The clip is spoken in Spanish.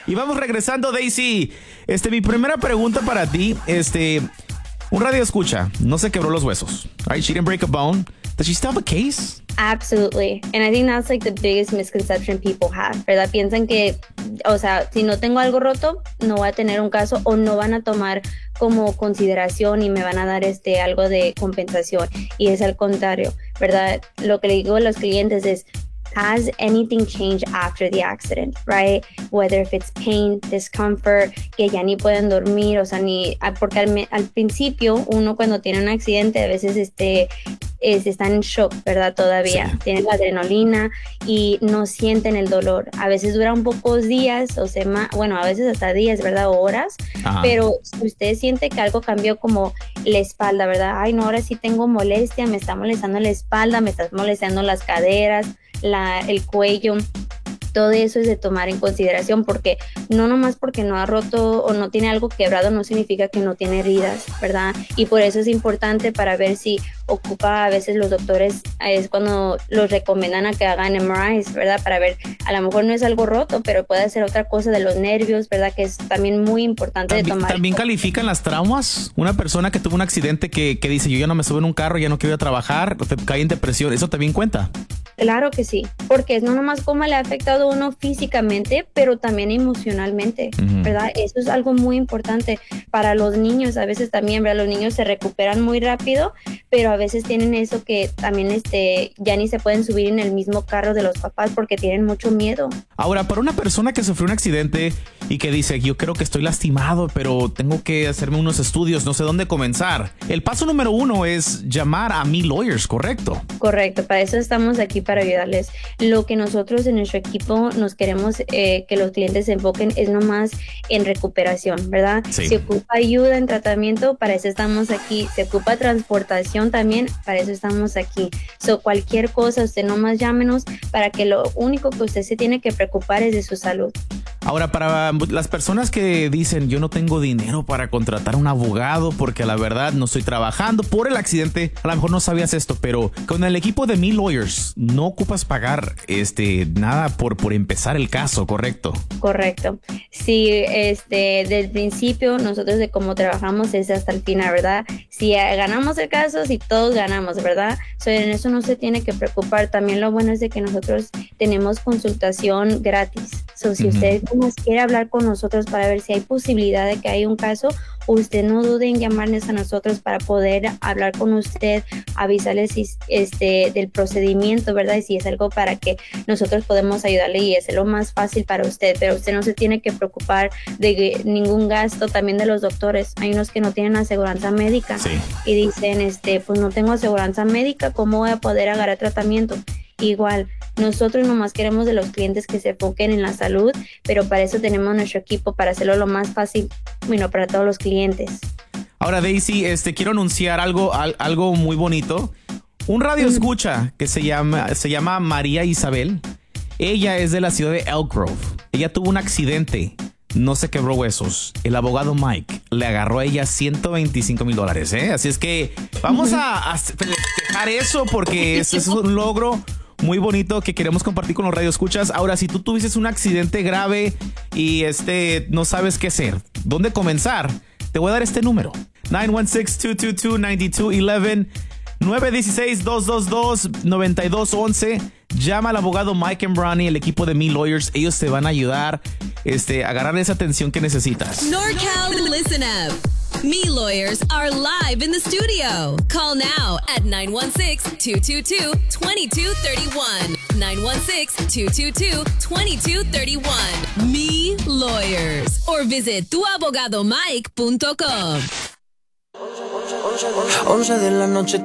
Y vamos regresando, Daisy. Mi primera pregunta para ti, un radio escucha, no se quebró los huesos. Right? She didn't break a bone. Does she still have a case? Absolutely. And I think that's like the biggest misconception people have, ¿verdad? Piensan que, o sea, si no tengo algo roto, no voy a tener un caso o no van a tomar como consideración y me van a dar algo de compensación. Y es al contrario, ¿verdad? Lo que le digo a los clientes es, has anything changed after the accident, right? Whether if it's pain, discomfort, que ya ni pueden dormir, o sea, porque al principio uno cuando tiene un accidente a veces están en shock, ¿verdad? Todavía tienen la adrenalina y no sienten el dolor. A veces dura un pocos días o bueno, a veces hasta días, ¿verdad? O horas. Ajá. Pero si usted siente que algo cambió como la espalda, ¿verdad? Ay, no, ahora sí tengo molestia, me está molestando la espalda, me está molestando las caderas, el cuello. Todo eso es de tomar en consideración porque no nomás porque no ha roto o no tiene algo quebrado no significa que no tiene heridas, ¿verdad? Y por eso es importante para ver si ocupa, a veces los doctores es cuando los recomiendan a que hagan MRIs, ¿verdad? Para ver, a lo mejor no es algo roto, pero puede ser otra cosa de los nervios, ¿verdad? Que es también muy importante de tomar. ¿También califican las traumas? Una persona que tuvo un accidente que dice, yo ya no me subo en un carro, ya no quiero ir a trabajar, cae en depresión, ¿eso también cuenta? Claro que sí, porque es no nomás cómo le ha afectado a uno físicamente, pero también emocionalmente, ¿verdad? Eso es algo muy importante para los niños, a veces también, ¿verdad? Los niños se recuperan muy rápido, pero a veces tienen eso que también ya ni se pueden subir en el mismo carro de los papás porque tienen mucho miedo. Ahora, para una persona que sufrió un accidente y que dice, yo creo que estoy lastimado, pero tengo que hacerme unos estudios, no sé dónde comenzar. El paso número 1 es llamar a Me Lawyers, ¿correcto? Correcto, para eso estamos aquí, para ayudarles. Lo que nosotros en nuestro equipo nos queremos que los clientes se enfoquen es nomás en recuperación, ¿verdad? Sí. Si ocupa ayuda en tratamiento, para eso estamos aquí. Si ocupa transportación también, para eso estamos aquí. Cualquier cosa, usted nomás llámenos para que lo único que usted se tiene que preocupar es de su salud. Ahora, para las personas que dicen, yo no tengo dinero para contratar a un abogado porque la verdad no estoy trabajando por el accidente, a lo mejor no sabías esto, pero con el equipo de Me Lawyers no ocupas pagar nada por empezar el caso, ¿correcto? Correcto. Sí, desde el principio nosotros de cómo trabajamos es hasta el final, ¿verdad? Si ganamos el caso, si todos ganamos, ¿verdad? En eso no se tiene que preocupar. También lo bueno es de que nosotros tenemos consultación gratis. Si usted quiere hablar con nosotros para ver si hay posibilidad de que haya un caso, usted no dude en llamarnos a nosotros para poder hablar con usted, avisarle del procedimiento, ¿verdad? Y si es algo para que nosotros podemos ayudarle y es lo más fácil para usted, pero usted no se tiene que preocupar de ningún gasto. También de los doctores, hay unos que no tienen aseguranza médica y dicen, pues no tengo aseguranza médica, ¿cómo voy a poder agarrar tratamiento? Igual, nosotros nomás queremos de los clientes que se enfoquen en la salud, pero para eso tenemos nuestro equipo, para hacerlo lo más fácil, para todos los clientes. Ahora, Daisy, quiero anunciar algo muy bonito. Un radio escucha que se llama María Isabel. Ella es de la ciudad de Elk Grove. Ella tuvo un accidente. No se quebró huesos. El abogado Mike le agarró a ella $125,000, ¿eh? Así es que vamos a festejar eso porque ese es un logro muy bonito que queremos compartir con los radioescuchas. Ahora, si tú tuviste un accidente grave y no sabes qué hacer, ¿dónde comenzar? Te voy a dar este número. 916-222-9211. 916-222-9211. Llama al abogado Mike and Bronny, el equipo de Me Lawyers. Ellos te van a ayudar a agarrar esa atención que necesitas. NorCal, listen up. Me Lawyers are live in the studio. Call now at 916-222-2231. 916-222-2231. Me Lawyers. Or visit tuabogadomike.com. 11 de la noche.